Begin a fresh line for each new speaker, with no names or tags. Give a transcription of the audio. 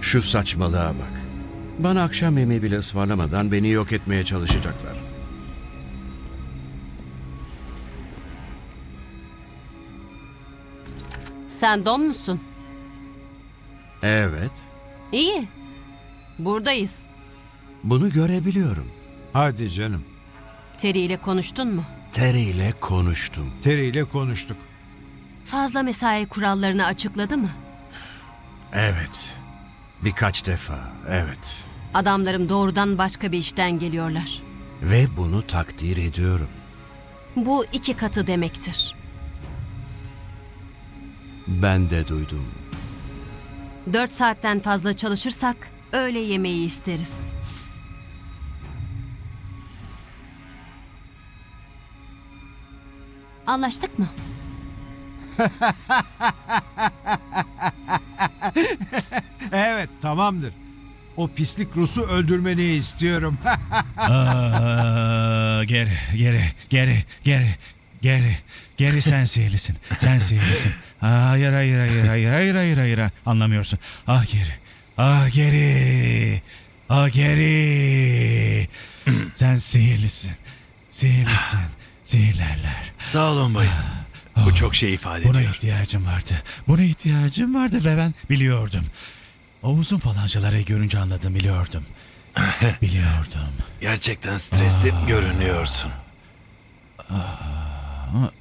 Şu saçmalığa bak. Bana akşam yemeği bile ısmarlamadan beni yok etmeye çalışacaklar.
Sen Don musun?
Evet,
İyi. Buradayız.
bunu görebiliyorum.
Hadi canım.
Terry ile konuştun mu?
Terry ile konuştum.
Terry ile konuştuk.
Fazla mesai kurallarını açıkladı mı?
Evet, birkaç defa, evet.
Adamlarım doğrudan başka bir işten geliyorlar.
Ve bunu takdir ediyorum.
Bu 2 katı demektir.
Ben de duydum.
4 saatten fazla çalışırsak öğle yemeği isteriz. Anlaştık mı?
Evet, tamamdır. O pislik Rus'u öldürmeni istiyorum.
Geri sen sihirlisin. Sen sihirlisin. Hayır. Anlamıyorsun. Geri. Sen sihirlisin. Sihirlerler.
Sağ olun bayım. Bu çok şey ifade
Buna
ediyor.
ihtiyacım vardı ve ben biliyordum. O uzun falancaları görünce anladım, biliyordum.
Gerçekten stresli görünüyorsun.